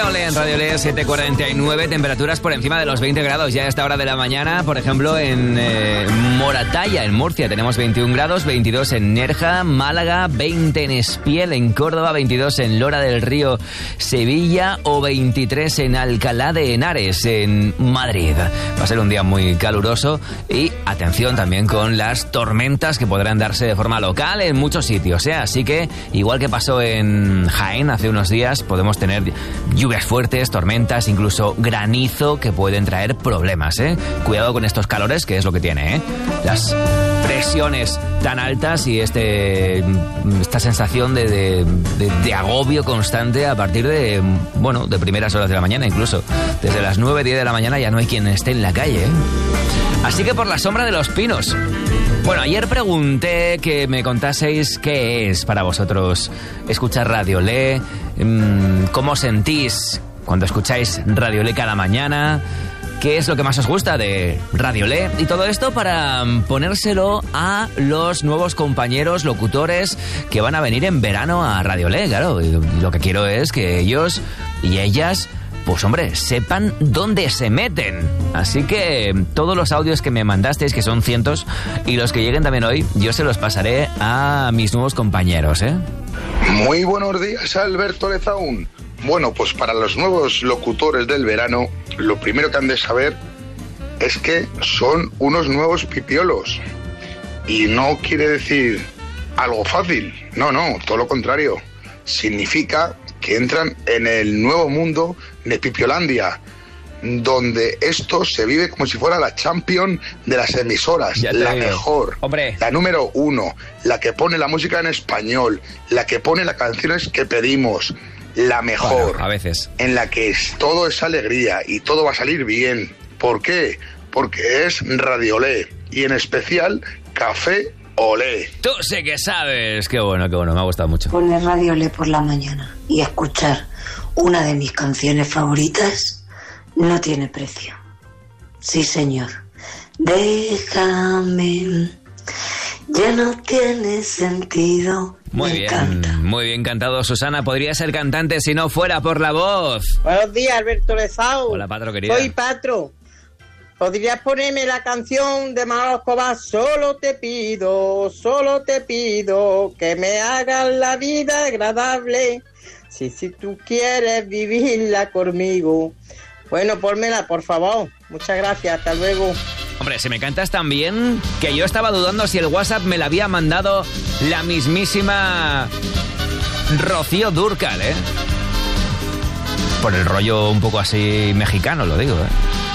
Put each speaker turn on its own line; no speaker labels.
Ole en Radio Le, 7:49, temperaturas por encima de los 20 grados ya a esta hora de la mañana. Por ejemplo, en Moratalla, en Murcia, tenemos 21 grados, 22 en Nerja, Málaga, 20 en Espiel, en Córdoba, 22 en Lora del Río, Sevilla, o 23 en Alcalá de Henares, en Madrid. Va a ser un día muy caluroso y atención también con las tormentas que podrán darse de forma local en muchos sitios, ¿eh? Así que, igual que pasó en Jaén hace unos días, podemos tener lluvias fuertes, tormentas, incluso granizo que pueden traer problemas, ¿eh? Cuidado con estos calores, que es lo que tiene, ¿eh? Las presiones tan altas y esta sensación de agobio constante a partir de primeras horas de la mañana, incluso desde las 9, 10 de la mañana ya no hay quien esté en la calle, ¿eh? Así que por la sombra de los pinos. Bueno, ayer pregunté que me contaseis qué es para vosotros escuchar Radio Le, cómo sentís cuando escucháis Radio Le cada mañana, qué es lo que más os gusta de Radio Le, y todo esto para ponérselo a los nuevos compañeros locutores que van a venir en verano a Radio Le, claro. Y lo que quiero es que ellos y ellas, pues hombre, sepan dónde se meten. Así que todos los audios que me mandasteis, que son cientos, y los que lleguen también hoy, yo se los pasaré a mis nuevos compañeros, ¿eh?
Muy buenos días, Alberto Lezaún. Bueno, pues para los nuevos locutores del verano, lo primero que han de saber es que son unos nuevos pipiolos. Y no quiere decir algo fácil, no, todo lo contrario. Significa que entran en el nuevo mundo de Pipiolandia, donde esto se vive como si fuera la champion de las emisoras, la mejor, hombre, la número 1, la que pone la música en español, la que pone las canciones que pedimos, la mejor,
bueno, a veces,
en la que todo es alegría y todo va a salir bien. ¿Por qué? Porque es Radio Le, y en especial Café Olé.
Tú sí que sabes. Qué bueno, me ha gustado mucho.
Poner Radio Le por la mañana y escuchar una de mis canciones favoritas no tiene precio. Sí, señor. Déjame, ya no tiene sentido.
Muy bien cantado, Susana. Podría ser cantante si no fuera por la voz.
Buenos días, Alberto Lezaún.
Hola, Patro, querida.
Soy Patro. ¿Podrías ponerme la canción de Manolo Escobar? Solo te pido que me hagas la vida agradable. Si tú quieres vivirla conmigo. Bueno, pónmela, por favor. Muchas gracias, hasta luego.
Hombre, si me cantas tan bien que yo estaba dudando si el WhatsApp me la había mandado la mismísima Rocío Dúrcal, ¿eh? Por el rollo un poco así mexicano, lo digo, ¿eh?